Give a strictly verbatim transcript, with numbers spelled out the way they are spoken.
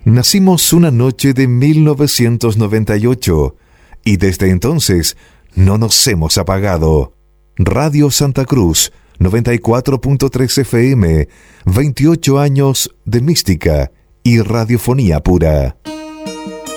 Nacimos una noche de mil novecientos noventa y ocho y desde entonces no nos hemos apagado. Radio Santa Cruz, noventa y cuatro punto tres F M, veintiocho años de mística y radiofonía pura.